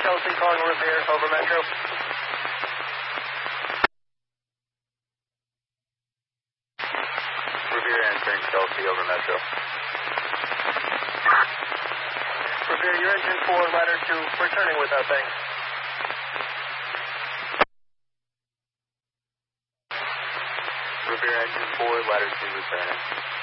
Chelsea calling Revere, over Metro. Revere answering Chelsea, over Metro. Revere, your engine 4, ladder 2, returning with that thing. Revere engine 4, ladder 2 returning.